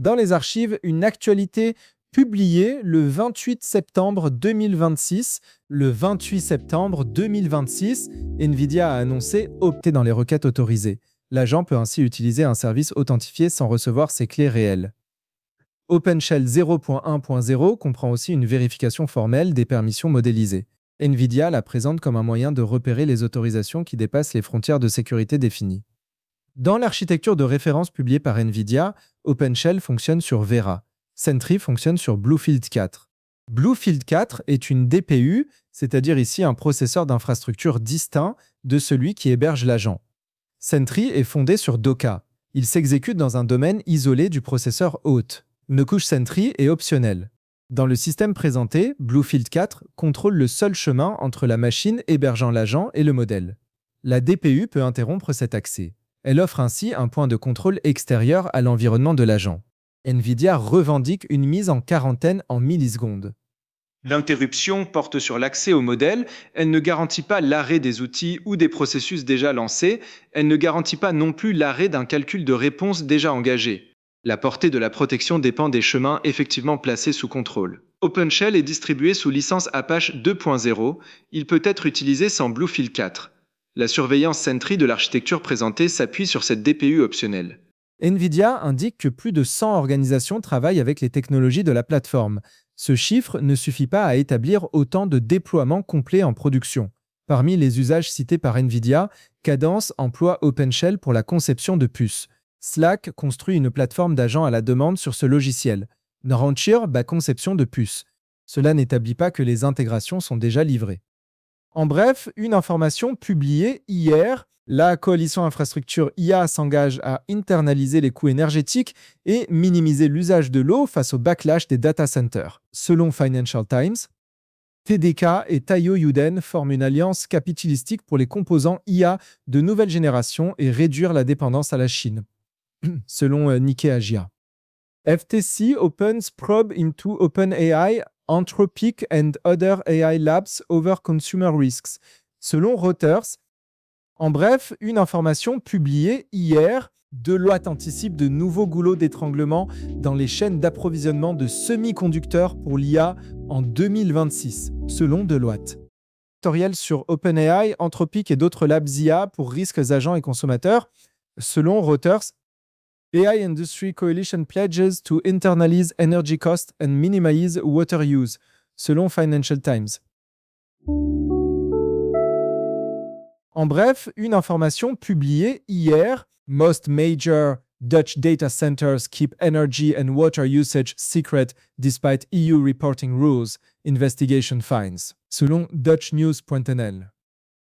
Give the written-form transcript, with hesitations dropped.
Dans les archives, une actualité publiée le 28 septembre 2026. Le 28 septembre 2026, NVIDIA a annoncé opter dans les requêtes autorisées. L'agent peut ainsi utiliser un service authentifié sans recevoir ses clés réelles. OpenShell 0.1.0 comprend aussi une vérification formelle des permissions modélisées. NVIDIA la présente comme un moyen de repérer les autorisations qui dépassent les frontières de sécurité définies. Dans l'architecture de référence publiée par NVIDIA, OpenShell fonctionne sur Vera. Sentry fonctionne sur Bluefield 4. Bluefield 4 est une DPU, c'est-à-dire ici un processeur d'infrastructure distinct de celui qui héberge l'agent. Sentry est fondé sur Docker. Il s'exécute dans un domaine isolé du processeur hôte. Une couche Sentry est optionnelle. Dans le système présenté, Bluefield 4 contrôle le seul chemin entre la machine hébergeant l'agent et le modèle. La DPU peut interrompre cet accès. Elle offre ainsi un point de contrôle extérieur à l'environnement de l'agent. NVIDIA revendique une mise en quarantaine en millisecondes. L'interruption porte sur l'accès au modèle, elle ne garantit pas l'arrêt des outils ou des processus déjà lancés, elle ne garantit pas non plus l'arrêt d'un calcul de réponse déjà engagé. La portée de la protection dépend des chemins effectivement placés sous contrôle. OpenShell est distribué sous licence Apache 2.0, il peut être utilisé sans Bluefield 4. La surveillance Sentry de l'architecture présentée s'appuie sur cette DPU optionnelle. NVIDIA indique que plus de 100 organisations travaillent avec les technologies de la plateforme. Ce chiffre ne suffit pas à établir autant de déploiements complets en production. Parmi les usages cités par NVIDIA, Cadence emploie OpenShell pour la conception de puces. Slack construit une plateforme d'agents à la demande sur ce logiciel. Rancher bat conception de puces. Cela n'établit pas que les intégrations sont déjà livrées. En bref, une information publiée hier, la coalition infrastructure IA s'engage à internaliser les coûts énergétiques et minimiser l'usage de l'eau face au backlash des data centers. Selon Financial Times, TDK et Taiyo Yuden forment une alliance capitalistique pour les composants IA de nouvelle génération et réduire la dépendance à la Chine. Selon Nikkei Asia. FTC opens probe into OpenAI, Anthropic and other AI labs over consumer risks. Selon Reuters. En bref, une information publiée hier, Deloitte anticipe de nouveaux goulots d'étranglement dans les chaînes d'approvisionnement de semi-conducteurs pour l'IA en 2026, selon Deloitte. Tutoriel sur OpenAI, Anthropic et d'autres labs IA pour risques agents et consommateurs, selon Reuters. AI Industry Coalition pledges to internalize energy costs and minimize water use, selon Financial Times. En bref, une information publiée hier, Most major Dutch data centers keep energy and water usage secret despite EU reporting rules, investigation finds, selon dutchnews.nl.